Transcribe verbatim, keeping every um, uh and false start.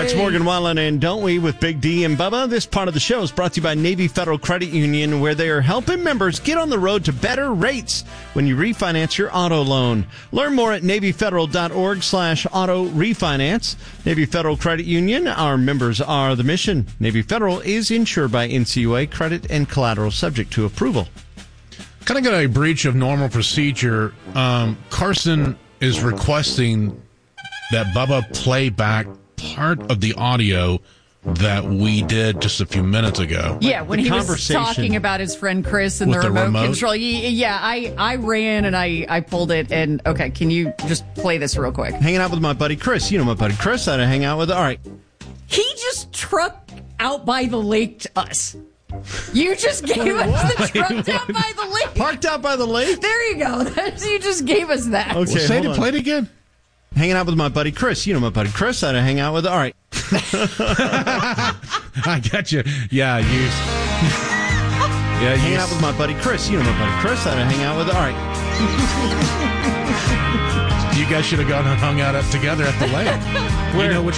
It's Morgan Wallen and Don't We with Big D and Bubba. This part of the show is brought to you by Navy Federal Credit Union, where they are helping members get on the road to better rates when you refinance your auto loan. Learn more at NavyFederal.org slash auto refinance. Navy Federal Credit Union, our members are the mission. Navy Federal is insured by N C U A, credit and collateral subject to approval. Kind of got a breach of normal procedure. Um, Carson is requesting that Bubba play back part of the audio that we did just a few minutes ago. Yeah, when The he was conversation talking about his friend Chris and With the the remote, remote? control. Y- Yeah, I, I ran and I, I pulled it. And okay, can you just play this real quick? Hanging out with my buddy Chris. You know my buddy Chris that I hang out with. All right. He just trucked out by the lake to us. You just gave us the truck out by the lake. Parked out by the lake? There you go. That's, you just gave us that. Okay, Well, say hold to on. play it again. Hanging out with my buddy Chris. You know my buddy Chris that I hang out with. All right. I got you. Yeah, you. Yeah, Hanging you. out with my buddy Chris. You know my buddy Chris that I hang out with. All right. You guys should have gone and hung out up together at the lake. You know which